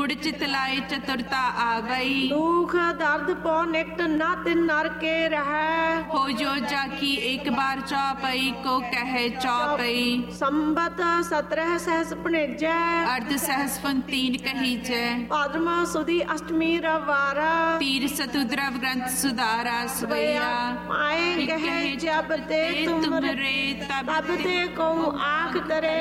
गुड़ चितलाए चतुरता आवई। दुख दर्द पौ निकट न तिन नर के रहे। हो जो जाकी एक बार चौपई को कहे चौपई। संबत 17 सहस भणेजै। अर्ध सहस फन 3 कहीजै। भाद्रम सुदी अष्टमी रवारा। तीर सतु द्रव ग्रंथ सुधारा सवैया। आए कहे जब ते तुमरे तब ते को आख करे।